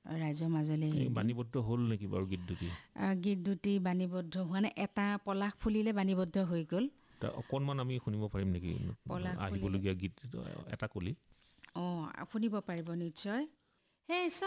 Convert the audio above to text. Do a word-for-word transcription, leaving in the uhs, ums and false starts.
ৰাইজৰ মাজলৈ বাণীবদ্ধ হ'ল নেকি বাৰু গীত দুটি? গীত দুটি বাণীবদ্ধ হোৱা নাই, এটা পলাশ ফুলিলে বাণীবদ্ধ হৈ গ'ল। অকণমান আমি শুনিব পাৰিম নেকি আহিবলগীয়া গীত এটা কলি? অঁ শুনিব পাৰিব নিশ্চয়। সেই